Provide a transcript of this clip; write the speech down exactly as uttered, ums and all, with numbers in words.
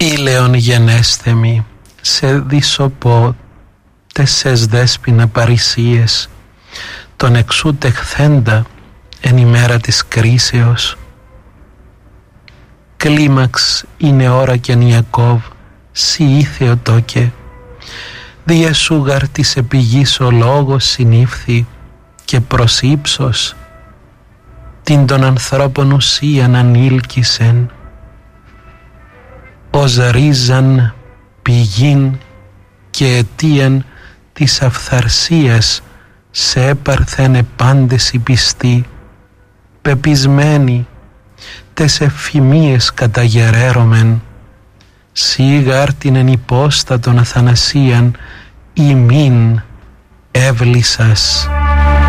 Ήλαιον γενέστε μη, σε δισοπό τεσσες δέσποινα παρησίες, τον εξού τεχθέντα εν ημέρα της κρίσεως. Κλίμαξ είναι ώρα και Ιακώβ, σι ήθεο τόκε, διεσούγαρ της επιγής ο λόγος συνήφθη και προς ύψος την των ανθρώπων ουσίαν ανήλκησεν, ως ρίζαν πηγήν και αιτίαν της αυθαρσίας σε έπαρθεν επάντες οι πιστοί, πεπισμένοι τες εφημίες καταγερέρωμεν, σίγαρ την εν υπόστατον αθανασίαν ημίν έβλησας.